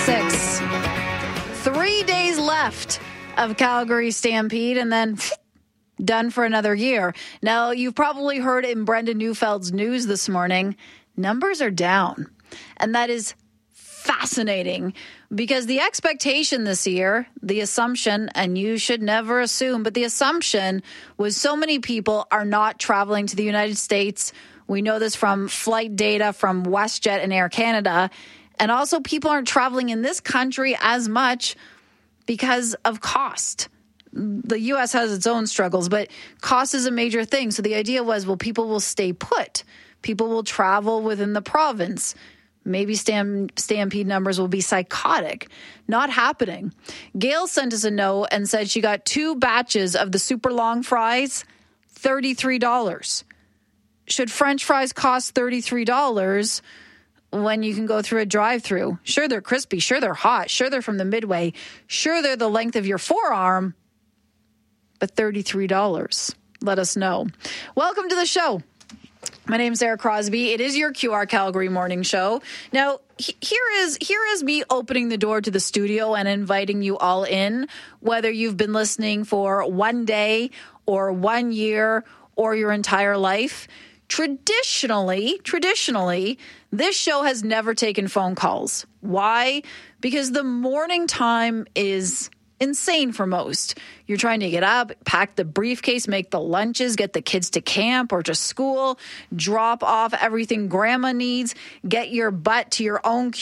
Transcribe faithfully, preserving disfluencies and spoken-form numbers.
six. Three days left of Calgary Stampede, and then done for another year. Now, you've probably heard in Brendan Neufeld's news this morning, numbers are down. And that is fascinating because the expectation this year, the assumption, and you should never assume, but the assumption was so many people are not traveling to the United States. We know this from flight data from WestJet and Air Canada. And also people aren't traveling in this country as much because of cost. The U S has its own struggles, but cost is a major thing. So the idea was, well, people will stay put. People will travel within the province. Maybe stamp, Stampede numbers will be psychotic. Not happening. Gail sent us a note and said she got two batches of the super long fries, thirty-three dollars. Should French fries cost thirty-three dollars when you can go through a drive-through? Sure, they're crispy. Sure, they're hot. Sure, they're from the Midway. Sure, they're the length of your forearm. But thirty-three dollars. Let us know. Welcome to the show. My name's Sarah Crosby. It is your Q R Calgary morning show. Now, he- here is here is me opening the door to the studio and inviting you all in, whether you've been listening for one day or one year or your entire life. Traditionally, traditionally, this show has never taken phone calls. Why? Because the morning time is insane for most. You're trying to get up, pack the briefcase, make the lunches, get the kids to camp or to school, drop off everything grandma needs, get your butt to your own